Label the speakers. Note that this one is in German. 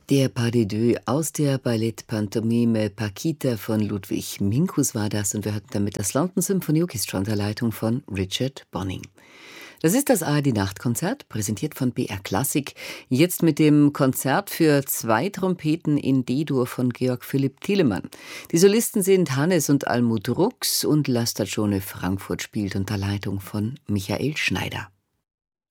Speaker 1: Der Pas de deux aus der Ballettpantomime Paquita von Ludwig Minkus war das, und wir hatten damit das London Symphony Orchestra unter Leitung von Richard Bonning. Das ist das ARD-Nachtkonzert, präsentiert von BR Klassik. Jetzt mit dem Konzert für 2 Trompeten in D-Dur von Georg Philipp Telemann. Die Solisten sind Hannes und Almut Rux, und La Stagione Frankfurt spielt unter Leitung von Michael Schneider.